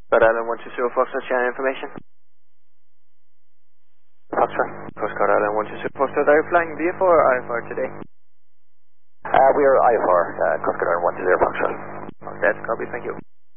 Rhode Island 120 Foxtrot, channel information. Foxtrot. Coast Guard Island 120 Foxtrot, are you flying VFR or IFR today? We are IFR, Coast Guard Island 120 Foxtrot. Okay, that's copy, thank you.